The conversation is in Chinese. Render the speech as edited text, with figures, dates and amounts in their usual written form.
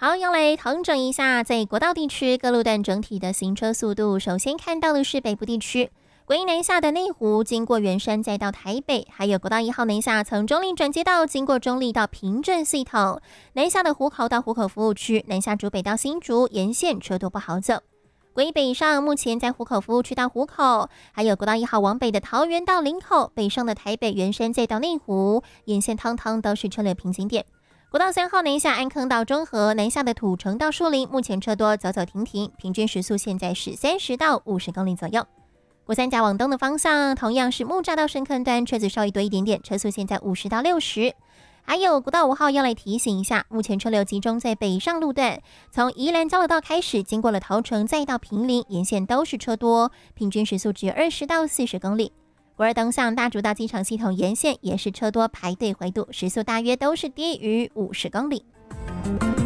好，要来统整一下，在国道地区各路段整体的行车速度。首先看到的是北部地区，国一南下的内湖，经过圆山再到台北，还有国道1号南下从中坜转接道，经过中坜到平镇系统，南下的湖口到湖口服务区，南下竹北到新竹沿线车多不好走。国一北上目前在湖口服务区到湖口，还有国道1号往北的桃园到林口，北上的台北圆山再到内湖，沿线汤汤都是车流瓶颈点。国道3号南下安坑到中和，南下的土城到树林，目前车多，走走停停，平均时速现在是30到50公里左右。国三甲往东的方向，同样是木栅到深坑段，车子稍微多一点点，车速现在50到60。还有国道5号要来提醒一下，目前车流集中在北上路段，从宜兰交流道开始，经过了桃城，再到坪林，沿线都是车多，平均时速只有20到40公里。国二东向大竹到机场系统沿线也是车多排队回堵，时速大约都是低于50公里。